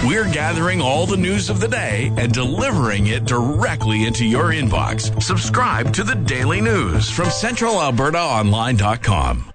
We're gathering all the news of the day and delivering it directly into your inbox. Subscribe to the Daily News from CentralAlbertaOnline.com.